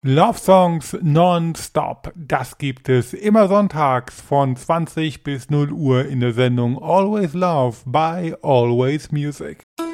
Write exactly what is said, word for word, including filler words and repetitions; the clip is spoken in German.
Love Songs non-stop. Das gibt es immer sonntags von zwanzig bis null Uhr in der Sendung Always Love by Always Music.